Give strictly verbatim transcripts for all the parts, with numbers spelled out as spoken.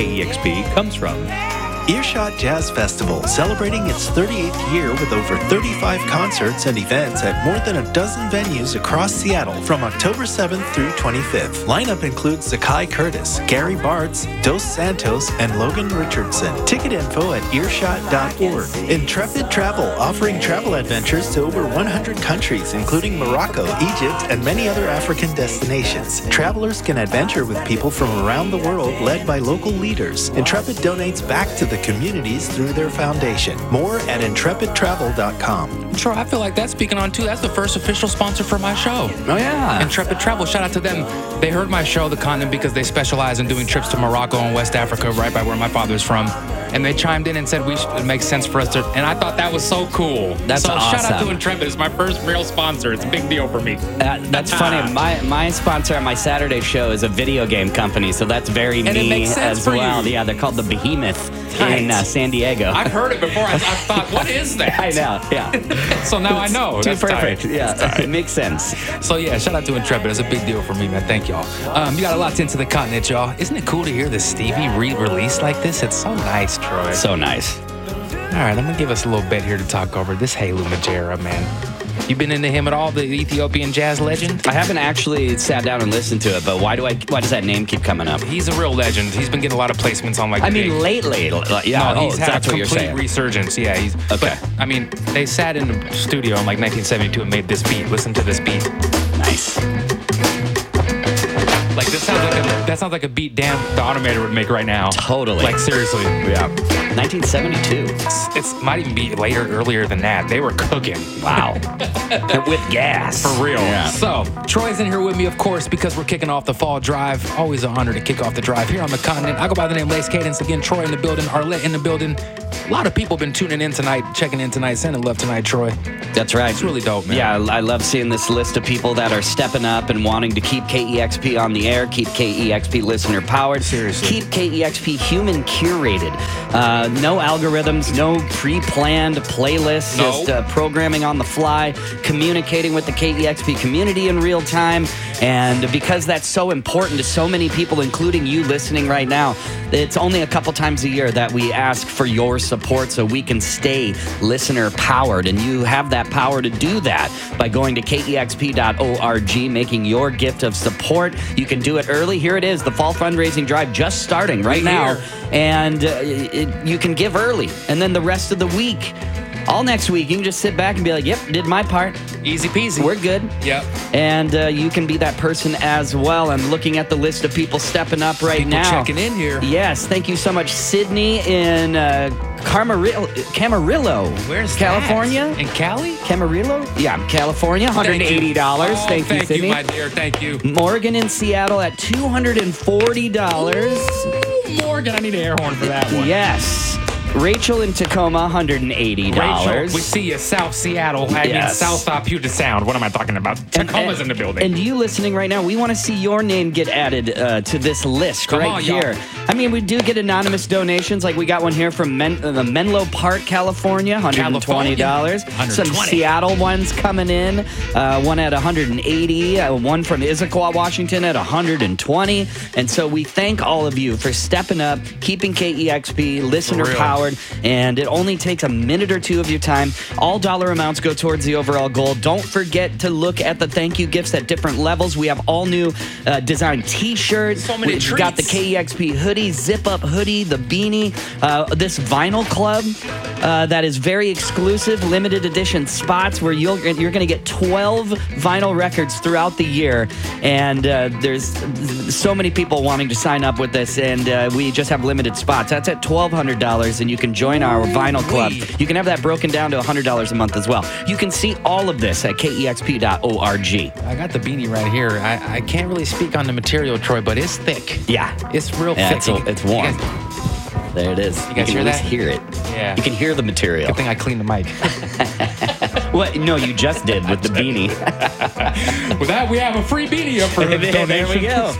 K E X P comes from Earshot Jazz Festival, celebrating its thirty-eighth year with over thirty-five concerts and events at more than a dozen venues across Seattle from October seventh through twenty-fifth. Lineup includes Zakai Curtis, Gary Bartz, Dos Santos, and Logan Richardson. Ticket info at earshot dot org. Intrepid Travel, offering travel adventures to over one hundred countries, including Morocco, Egypt, and many other African destinations. Travelers can adventure with people from around the world led by local leaders. Intrepid donates back to the communities through their foundation. More at intrepid travel dot com. Troy, I feel like that's speaking on too. That's the first official sponsor for my show. Oh, yeah. Intrepid Travel. Shout out to them. They heard my show, The Continent, because they specialize in doing trips to Morocco and West Africa, right by where my father's from. And they chimed in and said we should, it makes sense for us to. And I thought that was so cool. That's so awesome. Shout out to Intrepid. It's my first real sponsor. It's a big deal for me. Uh, that's funny. My my sponsor on my Saturday show is a video game company, so that's very And me it makes sense as for well. you. Yeah, they're called the Behemoth Right. in uh, San Diego. I've heard it before. I, I thought, what is that? I know. Yeah. So now I know. Too That's perfect. tight. Yeah, it makes sense. So yeah, shout out to Intrepid. It's a big deal for me, man. Thank y'all. Um, you got a lot into the continent, y'all. Isn't it cool to hear the Stevie re-release like this? It's so nice, Troy. So nice. All right, I'm gonna give us a little bit here to talk over this Halu Majera, man. You been into him at all, the Ethiopian jazz legend? I haven't actually sat down and listened to it, but why do I? Why does that name keep coming up? He's a real legend. He's been getting a lot of placements on like. I mean, big- lately, like, yeah. No, oh, he's had that's a what you're complete saying. resurgence. Yeah, he's. Okay. But, I mean, they sat in the studio in like nineteen seventy-two and made this beat. Listen to this beat. Nice. Like this sounds like a that sounds like a beat Dan the Automator would make right now. Totally. Like seriously. Yeah. nineteen seventy-two. It's, it's might even be later, earlier than that. They were cooking. Wow. With gas. For real. Yeah. So, Troy's in here with me, of course, because we're kicking off the fall drive. Always an honor to kick off the drive here on the continent. I go by the name Lace Cadence. Again, Troy in the building, Arlette in the building. A lot of people been tuning in tonight, checking in tonight, sending love tonight, Troy. That's right. It's really dope, man. Yeah, I I love seeing this list of people that are stepping up and wanting to keep K E X P on the air, keep K E X P listener powered, Seriously. keep K E X P human curated. Uh, no algorithms, no pre-planned playlists, No. just uh, programming on the fly, communicating with the K E X P community in real time. And because that's so important to so many people, including you listening right now, it's only a couple times a year that we ask for your support so we can stay listener powered. And you have that power to do that by going to K E X P dot org, making your gift of support. You can do it early. Here it is, the fall fundraising drive just starting right Right now. here. And uh, it, you can give early. And then the rest of the week, all next week, you can just sit back and be like, yep, did my part. Easy peasy. We're good. Yep. And uh, you can be that person as well. I'm looking at the list of people stepping up right People now. checking in here. Yes, thank you so much, Sydney in uh, Camarillo, Camarillo, Where's California? that? In Cali? Camarillo? Yeah, California, one hundred eighty dollars. Oh, thank, thank you, Sydney. you, my dear. Thank you. Morgan in Seattle at two hundred forty dollars. Ooh, Morgan, I need an air horn for that one. Yes. Rachel in Tacoma, one hundred eighty dollars. Rachel, we see you, South Seattle. I mean, Yes. South uh, Puget Sound. What am I talking about? Tacoma's and, in the building. And you listening right now, we want to see your name get added uh, to this list Come right on, y'all. here. I mean, we do get anonymous donations. Like we got one here from Men- uh, the Menlo Park, California, one hundred twenty dollars. California? Some one hundred twenty. Seattle ones coming in. Uh, one at one hundred eighty. Uh, one from Issaquah, Washington at one hundred twenty. And so we thank all of you for stepping up, keeping K E X P listener real. powered, and it only takes a minute or two of your time. All dollar amounts go towards the overall goal. Don't forget to look at the thank you gifts at different levels. We have all new uh, design t-shirts. So many We've got the treats. K E X P hoodie, zip-up hoodie, the beanie, uh, this vinyl club uh, that is very exclusive, limited edition spots where you'll, you're going to get twelve vinyl records throughout the year. And uh, there's so many people wanting to sign up with this, and uh, we just have limited spots. That's at twelve hundred dollars, and you can join our vinyl club. Wee. You can have that broken down to one hundred dollars a month as well. You can see all of this at K E X P dot org. I got the beanie right here. I, I can't really speak on the material, Troy, but it's thick. Yeah. It's real Yeah, thick. it's, So it's warm. You guys- There it is. You guys can hear at least that? hear it. Yeah. You can hear the material. Good thing I cleaned the mic. What? No, you just did with the beanie. With that, we have a free beanie up for There donation. we go.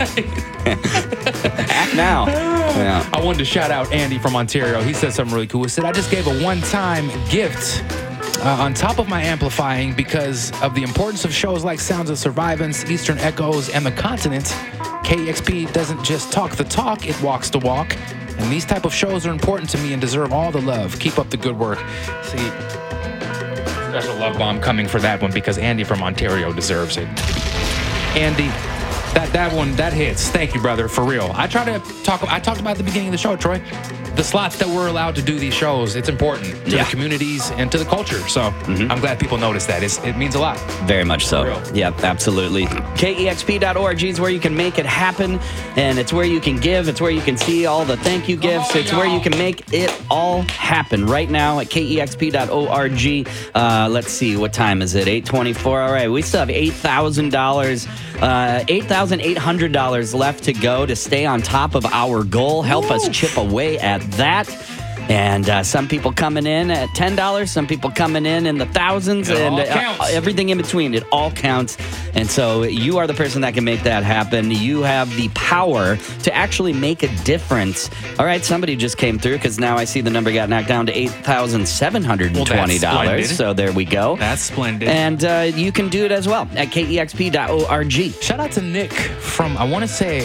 Act now. Yeah. I wanted to shout out Andy from Ontario. He said something really cool. He said, I just gave a one-time gift uh, on top of my amplifying because of the importance of shows like Sounds of Survivance, Eastern Echoes, and The Continent. K E X P doesn't just talk the talk, it walks the walk. And these type of shows are important to me and deserve all the love. Keep up the good work. See, special love bomb coming for that one because Andy from Ontario deserves it. Andy, that that one, that hits. Thank you, brother, for real. I try to talk, I talked about at the beginning of the show, Troy, the slots that we're allowed to do these shows, it's important to Yeah. the communities and to the culture. So I'm glad people notice that. It's, it means a lot. Very much so. Real. Yep, absolutely. K E X P dot org is where you can make it happen, and it's where you can give. It's where you can see all the thank you gifts. on, It's where y'all. you can make it all happen right now at K E X P dot org. Uh, let's see, what time is it? eight twenty-four. All right, we still have eight thousand dollars, uh, eight thousand eight hundred dollars left to go to stay on top of our goal. Help us chip away at that. And uh, some people coming in at ten dollars, some people coming in in the thousands, It and all uh, counts. everything in between. It all counts. And so you are the person that can make that happen. You have the power to actually make a difference. All right, somebody just came through because now I see the number got knocked down to eight thousand seven hundred twenty dollars. Well, that's splendid. So there we go. That's splendid. And uh, you can do it as well at K E X P dot org. Shout out to Nick from, I want to say,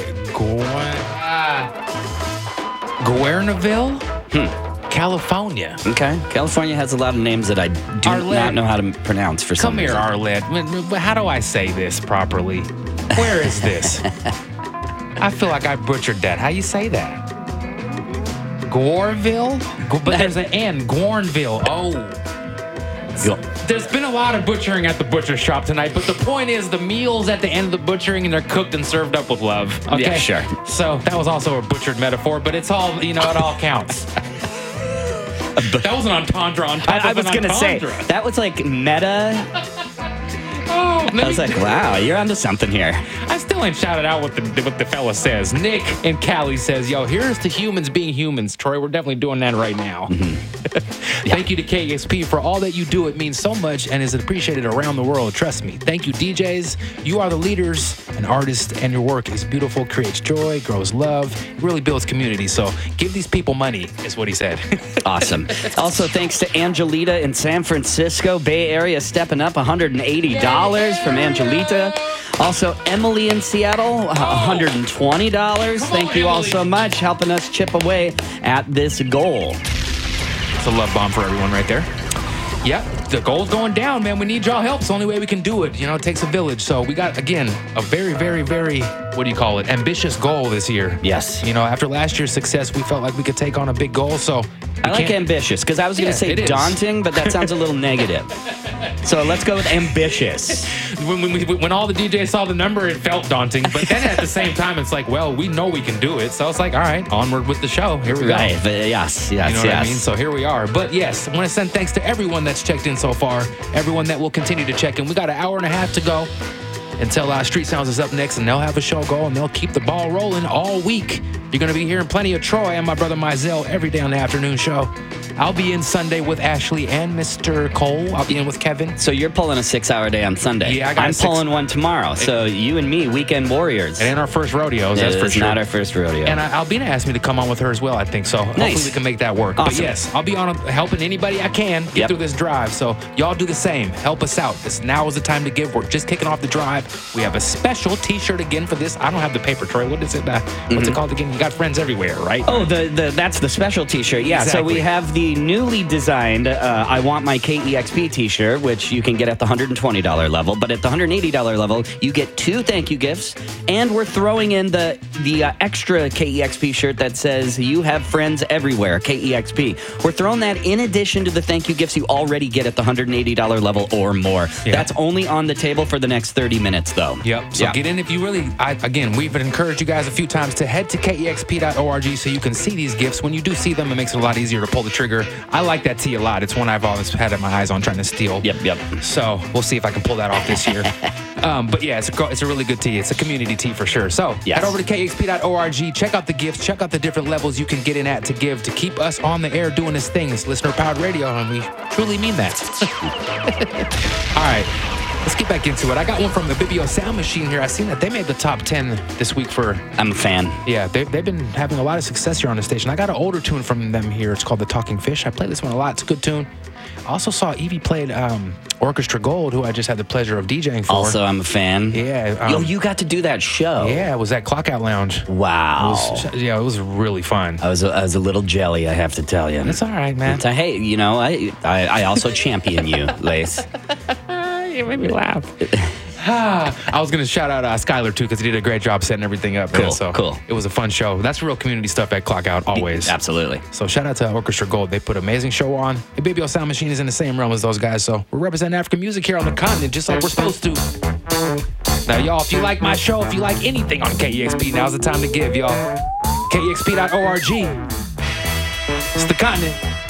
Guerneville, hmm. California. Okay. California has a lot of names that I do Arlette. not know how to pronounce for some Come here, reason. Arlette. How do I say this properly? Where is this? I feel like I butchered that. How you say that? Goreville? Gu- But there's an N. Gornville. Oh. Go- There's been a lot of butchering at the butcher shop tonight, but the point is the meal's at the end of the butchering and they're cooked and served up with love. Okay? Yeah, sure. So that was also a butchered metaphor, but it's all, you know, it all counts. That was an entendre on top I, I of was an going to say, entendre. that was like meta. Oh, let I was me- like, wow, you're onto something here. I still ain't shouted out what the what the fella says. Nick and Callie says, yo, here's to humans being humans. Troy, we're definitely doing that right now. Thank you to K E X P for all that you do. It means so much and is appreciated around the world. Trust me. Thank you, D Js. You are the leaders and artists, and your work is beautiful, creates joy, grows love, really builds community. So give these people money, is what he said. Awesome. Also, thanks to Angelita in San Francisco, Bay Area, stepping up one hundred eighty dollars from Angelita. Also, Emily in Seattle, uh, one hundred twenty dollars. Come on, Thank you all Emily. so much, helping us chip away at this goal. It's a love bomb for everyone right there. Yep, the goal's going down, man. We need y'all help. It's the only way we can do it. You know, it takes a village. So we got, again, a very, very, very, what do you call it, ambitious goal this year. Yes. You know, after last year's success, we felt like we could take on a big goal. So we I like can't- ambitious because I was going to Yeah, say it is. daunting, but that sounds a little negative. So let's go with ambitious. When, when, we, when all the D Js saw the number, it felt daunting. But then at the same time, it's like, well, we know we can do it. So it's like, all right, onward with the show. Here we go. Right. but yes. Yes. You know yes. what I mean? So here we are. But yes, I want to send thanks to everyone that's checked in so far, everyone that will continue to check in. We got an hour and a half to go until uh, Street Sounds is up next, and they'll have a show go, and they'll keep the ball rolling all week. You're going to be hearing plenty of Troy and my brother Mizell every day on the afternoon show. I'll be in Sunday with Ashley and Mister Cole. I'll be in with Kevin. So you're pulling a six-hour day on Sunday. Yeah, I got a I'm six- pulling one tomorrow. So you and me, weekend warriors. It ain't our first rodeos, that's It for is sure. not our first rodeo. And uh, Albina asked me to come on with her as well, I think. So hopefully Nice. we can make that work. But Awesome. yes, I'll be on helping anybody I can get Yep. through this drive. So y'all do the same. Help us out. This now is the time to give. We're just kicking off the drive. We have a special t-shirt again for this. I don't have the paper, Troy. What is it? Uh, what's it called again? You got friends everywhere, right? Oh, the, the that's the special T-shirt. Yeah, so Exactly. we have the newly designed uh, I Want My K E X P T-shirt, which you can get at the one hundred twenty dollars level. But at the one hundred eighty dollars level, you get two thank you gifts, and we're throwing in the the uh, extra K E X P shirt that says "You have friends everywhere." K E X P. We're throwing that in addition to the thank you gifts you already get at the one hundred eighty dollars level or more. Yeah. That's only on the table for the next thirty minutes, though. Yep. So Yeah. get in if you really, I, again, we've encouraged you guys a few times to head to K E X P dot org so you can see these gifts. When you do see them, it makes it a lot easier to pull the trigger. I like that tee a lot. It's one I've always had my eyes on trying to steal. Yep, yep. So we'll see if I can pull that off this year. um, but yeah, it's a, co- it's a really good tee. It's a community tee for sure. So Yes. head over to K E X P dot org, check out the gifts, check out the different levels you can get in at to give to keep us on the air doing this thing. It's listener powered radio, and we truly mean that. All right. Let's get back into it. I got one from the Bibio Sound Machine here. I seen that they made the top ten this week for... I'm a fan. Yeah, they, they've been having a lot of success here on the station. I got an older tune from them here. It's called The Talking Fish. I play this one a lot. It's a good tune. I also saw Evie played um, Orchestra Gold, who I just had the pleasure of DJing for. Also, I'm a fan. Yeah. Um, Yo, you got to do that show. Yeah, it was at Clockout Lounge. Wow. It was, yeah, it was really fun. I was a, I was a little jelly, I have to tell you. It's all right, man. It's a, hey, you know, I I, I also champion you, Lace. You made me laugh. I was going to shout out uh, Skylar, too, because he did a great job setting everything up. Cool, man. So cool. It was a fun show. That's real community stuff at Clockout, always. Absolutely. So shout out to Orchestra Gold. They put an amazing show on. The Bibio Sound Machine is in the same realm as those guys, so we're representing African music here on the continent, just like we're supposed to. Now, y'all, if you like my show, if you like anything on K E X P, now's the time to give, y'all. K E X P dot org. It's the continent.